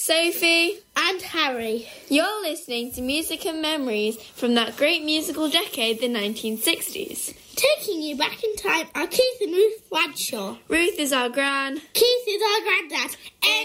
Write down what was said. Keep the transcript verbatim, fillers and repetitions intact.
Sophie, and Harry. You're listening to Music and Memories from that great musical decade, the nineteen sixties. Taking you back in time are Keith and Ruth Bradshaw. Ruth is our gran. Keith is our granddad.